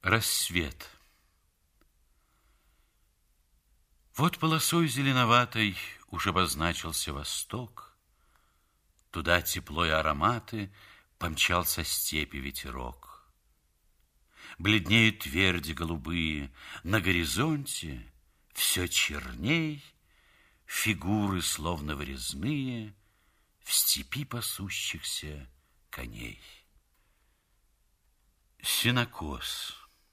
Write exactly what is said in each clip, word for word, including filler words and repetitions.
Рассвет. Вот полосой зеленоватой уж обозначился восток. Туда тепло и ароматы помчался степи ветерок. Бледнеют тверди голубые, на горизонте все черней, фигуры словно вырезные в степи пасущихся коней. Сенокос.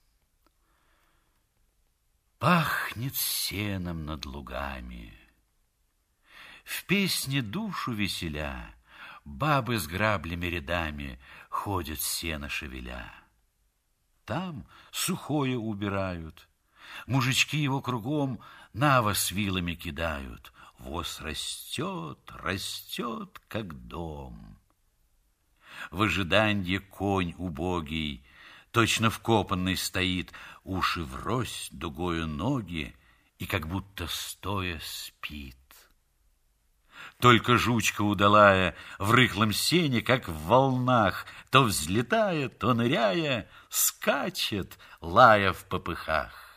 Пахнет сеном над лугами. В песне душу веселя бабы с граблями рядами ходят сено шевеля. Там сухое убирают, мужички его кругом навоз вилами кидают. Воз растет, растет, как дом. В ожиданье конь убогий точно вкопанный стоит, уши врозь, дугою ноги, и как будто стоя спит. Только жучка удалая в рыхлом сене, как в волнах, то взлетая, то ныряя, скачет, лая в попыхах.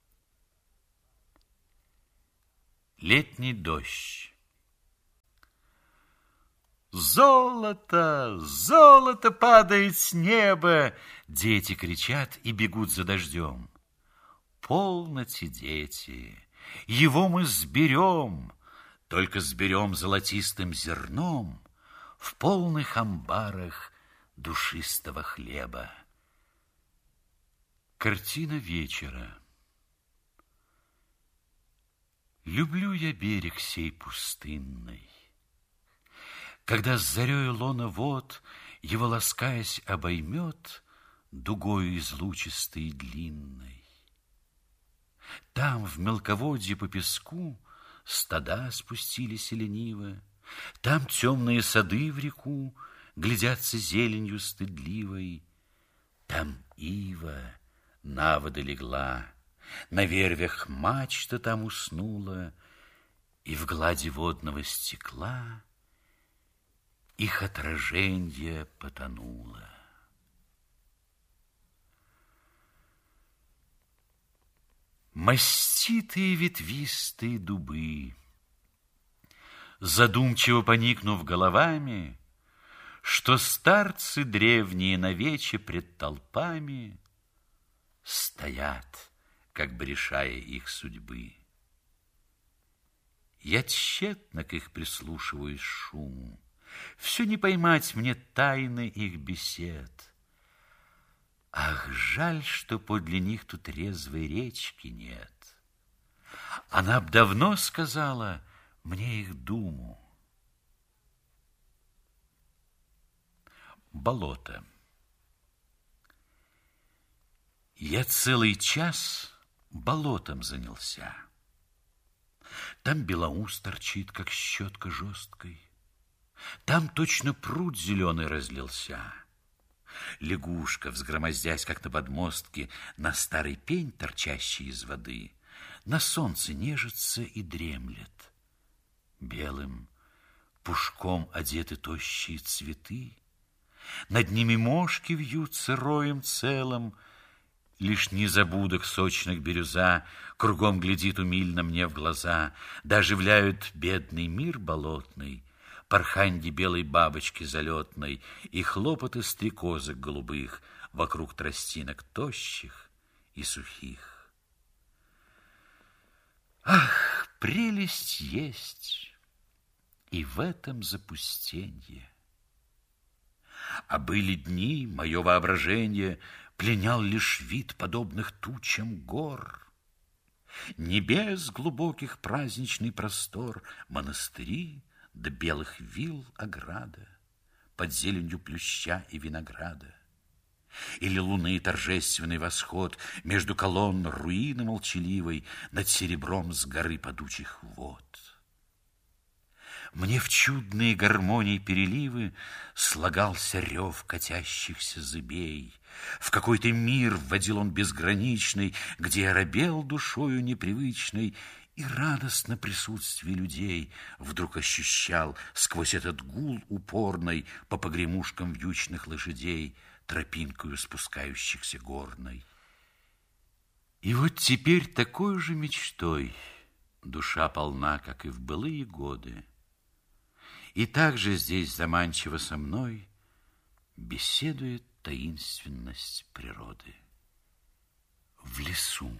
Летний дождь. Золото, золото падает с неба! Дети кричат и бегут за дождем. Полноте, дети, его мы сберем, только сберем золотистым зерном в полных амбарах душистого хлеба. Картина вечера. Люблю я берег сей пустынный, когда с зарею лона вод его, ласкаясь, обоймет дугою излучистой и длинной. Там в мелководье по песку стада спустились лениво, там темные сады в реку глядятся зеленью стыдливой, там ива на воды легла, на вервях мачта там уснула, и в глади водного стекла их отраженье потонуло. Маститые ветвистые дубы, задумчиво поникнув головами, что старцы древние навече пред толпами стоят, как бы решая их судьбы. Я тщетно к их прислушиваюсь шуму, все не поймать мне тайны их бесед. Ах, жаль, что подле них тут резвой речки нет. Она б давно сказала мне их думу. Болото. Я целый час болотом занялся. Там белоус торчит, как щетка жесткой. Там точно пруд зеленый разлился. Лягушка, взгромоздясь, как на подмостке, на старый пень, торчащий из воды, на солнце нежится и дремлет. Белым пушком одеты тощие цветы, над ними мошки вьются роем целым. Лишь незабудок сочных бирюза кругом глядит умильно мне в глаза, да оживляют бедный мир болотный, порханье белой бабочки залетной и хлопоты стрекозок голубых вокруг тростинок тощих и сухих. Ах, прелесть есть и в этом запустенье! А были дни, мое воображение пленял лишь вид подобных тучам гор. Небес глубоких праздничный простор, монастыри до белых вилл ограда, под зеленью плюща и винограда. Или луны торжественный восход между колонн руины молчаливой над серебром с горы падучих вод. Мне в чудные гармонии переливы слагался рев катящихся зыбей. В какой-то мир вводил он безграничный, где я робел душою непривычной, и радостно присутствие людей вдруг ощущал сквозь этот гул упорный по погремушкам вьючных лошадей, тропинкою спускающихся горной. И вот теперь такой же мечтой душа полна, как и в былые годы. И также здесь заманчиво со мной беседует таинственность природы. В лесу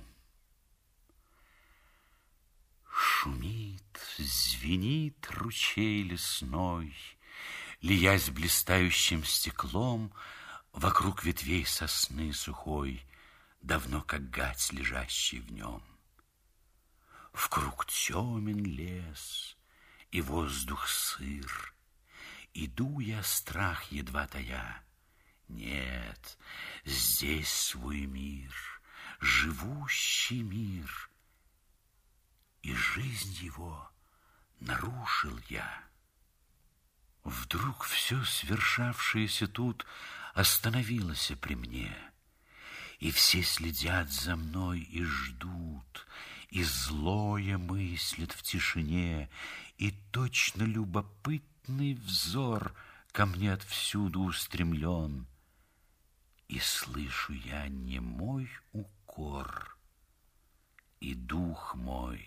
шумит, звенит ручей лесной, лиясь блистающим стеклом вокруг ветвей сосны сухой, давно как гать, лежащий в нем. Вкруг темен лес, и воздух сыр. Иду я, страх едва тая. Нет, здесь свой мир, живущий мир, и жизнь его нарушил я. Вдруг все свершавшееся тут остановилось при мне, и все следят за мной и ждут, и злое мыслит в тишине, и точно любопытный взор ко мне отвсюду устремлен. И слышу я немой укор, и дух мой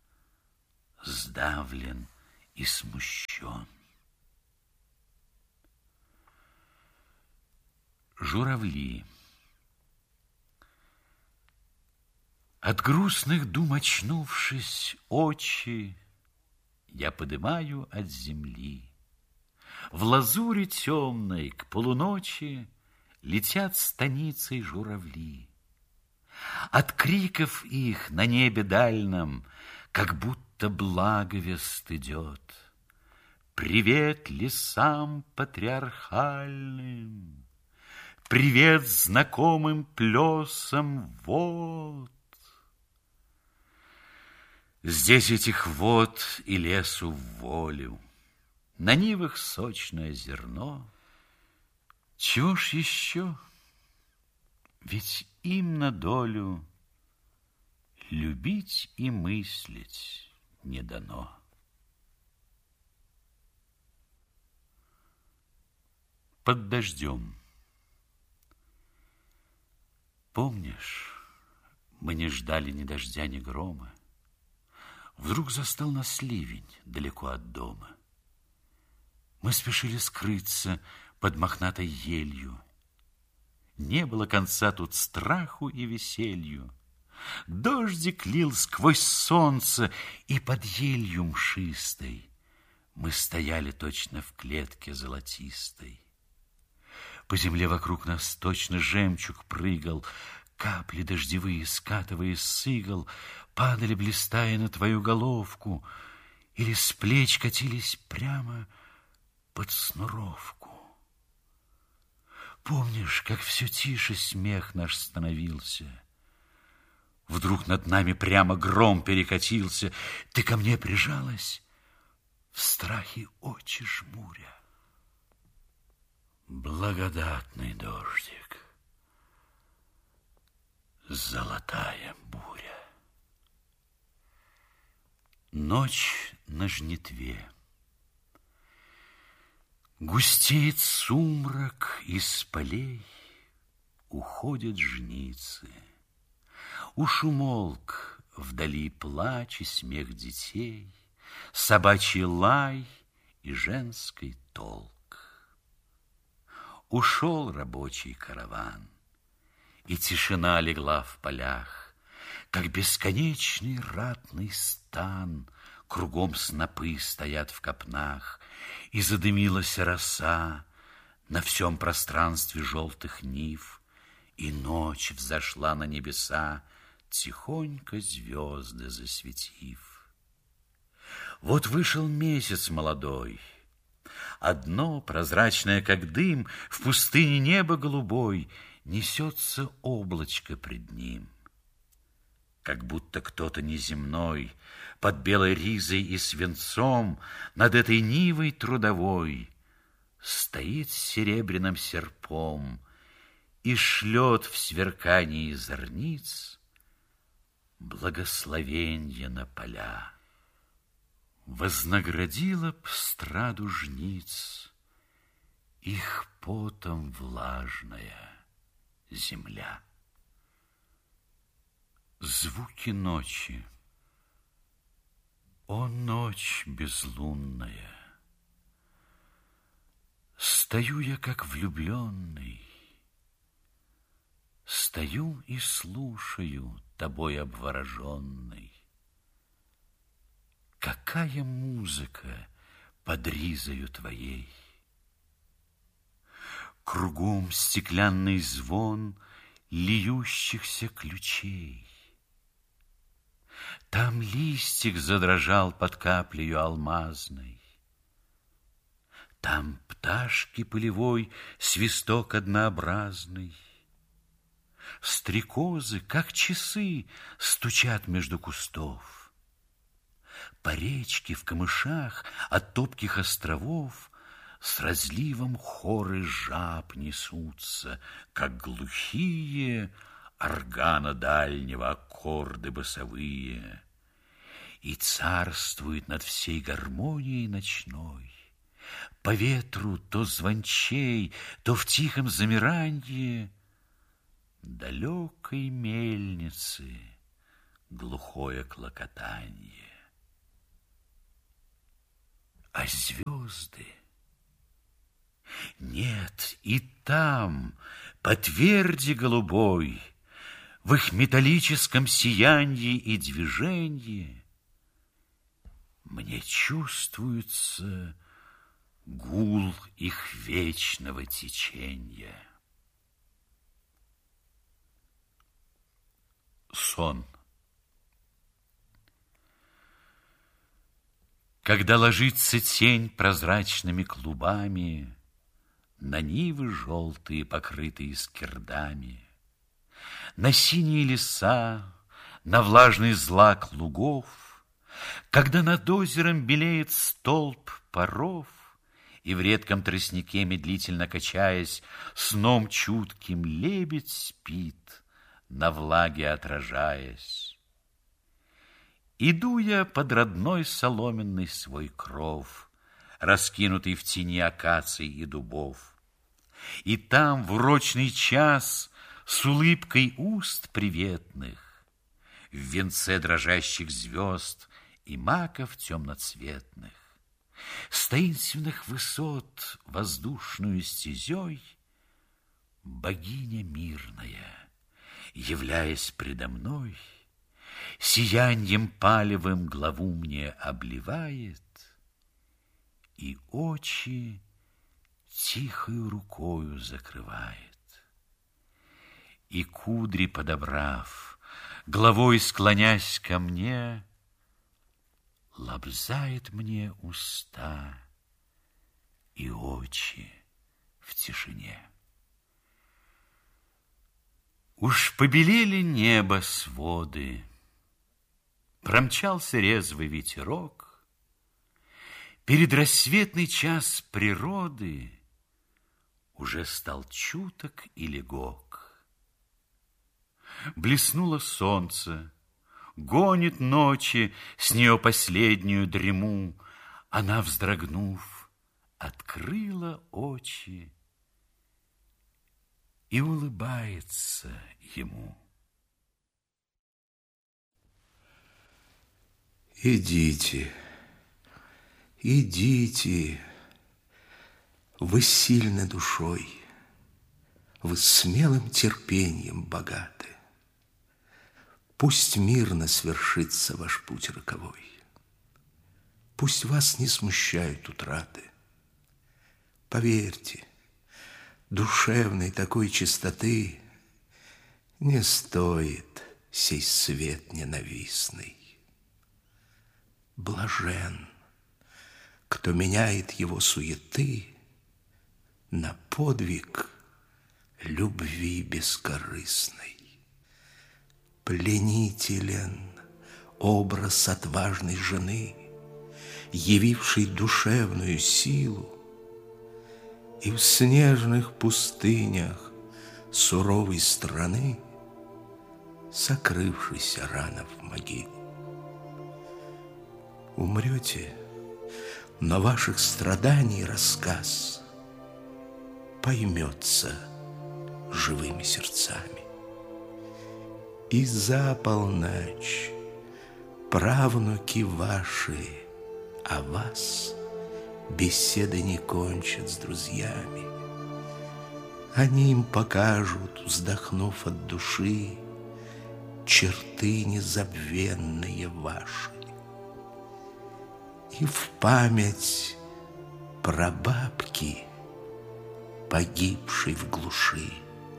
сдавлен и смущен. Журавли. От грустных дум очнувшись, очи я подымаю от земли. В лазури темной к полуночи летят станицей журавли. От криков их на небе дальнем как будто благовест идет. Привет лесам патриархальным, привет знакомым плесам вод. Здесь этих вод и лесу в волю, на нивах сочное зерно. Чего ж еще? Ведь им на долю любить и мыслить не дано. Под дождем. Помнишь, мы не ждали ни дождя, ни грома. Вдруг застал нас ливень далеко от дома. Мы спешили скрыться под мохнатой елью. Не было конца тут страху и веселью. Дождик лил сквозь солнце, и под елью мшистой мы стояли точно в клетке золотистой. По земле вокруг нас точно жемчуг прыгал, капли дождевые, скатываясь с игл, падали, блистая на твою головку, или с плеч катились прямо под снуровку. Помнишь, как все тише смех наш становился? Вдруг над нами прямо гром перекатился. Ты ко мне прижалась, в страхе очи жмуря. Благодатный дождик, золотая буря. Ночь на жнитве. Густеет сумрак из полей, уходят жницы. Уж умолк вдали плач и смех детей, собачий лай и женский толк. Ушел рабочий караван, и тишина легла в полях, как бесконечный ратный стан. Кругом снопы стоят в копнах, и задымилась роса на всем пространстве желтых нив, и ночь взошла на небеса, тихонько звезды засветив. Вот вышел месяц молодой, одно, прозрачное, как дым, в пустыне небо голубой, несется облачко пред ним. Как будто кто-то неземной под белой ризой и свинцом над этой нивой трудовой стоит с серебряным серпом и шлет в сверкании зорниц благословенье на поля. Вознаградила б страду жниц их потом влажная земля. Звуки ночи. О, ночь безлунная! Стою я, как влюбленный, стою и слушаю, тобой обвороженный. Какая музыка под ризою твоей! Кругом стеклянный звон льющихся ключей. Там листик задрожал под каплею алмазной. Там пташки полевой свисток однообразный. Стрекозы, как часы, стучат между кустов. По речке в камышах от топких островов с разливом хоры жаб несутся, как глухие органа дальнего аккорды басовые. И царствует над всей гармонией ночной. По ветру то звончей, то в тихом замиранье далекой мельницы глухое клокотанье. А звезды? Нет, и там, по тверди голубой, в их металлическом сиянии и движении мне чувствуется гул их вечного течения. Сон. Когда ложится тень прозрачными клубами на нивы желтые, покрытые скирдами, на синие леса, на влажный злак лугов, когда над озером белеет столб паров, и в редком тростнике, медлительно качаясь, сном чутким лебедь спит, на влаге отражаясь. Иду я под родной соломенный свой кров, раскинутый в тени акаций и дубов. И там в урочный час с улыбкой уст приветных, в венце дрожащих звезд и маков темноцветных, с таинственных высот воздушную стезей богиня мирная, являясь предо мной, сияньем палевым главу мне обливает и очи тихою рукою закрывает. И кудри подобрав, головой склонясь ко мне, лобзает мне уста и очи в тишине. Уж побелели небо своды, промчался резвый ветерок, передрассветный час природы уже стал чуток и легок. Блеснуло солнце, гонит ночи с нее последнюю дрему. Она, вздрогнув, открыла очи и улыбается ему. Идите, идите, вы сильны душой, вы смелым терпением богаты. Пусть мирно свершится ваш путь роковой, пусть вас не смущают утраты. Поверьте, душевной такой чистоты не стоит сей свет ненавистный. Блажен, кто меняет его суеты на подвиг любви бескорыстной. Пленителен образ отважной жены, явившей душевную силу, и в снежных пустынях суровой страны сокрывшийся рано в могилу. Умрете, но ваших страданий рассказ поймется живыми сердцами. И за полночь правнуки ваши о вас беседы не кончат с друзьями. Они им покажут, вздохнув от души, черты незабвенные ваши. И в память прабабки, погибшей в глуши,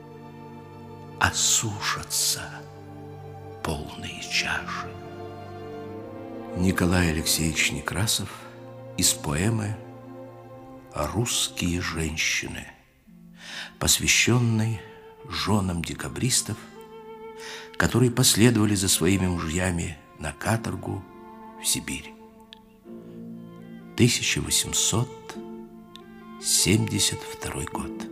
осушатся полные чаши. Николай Алексеевич Некрасов из поэмы «Русские женщины», посвященной женам декабристов, которые последовали за своими мужьями на каторгу в Сибирь. тысяча восемьсот семьдесят второй год.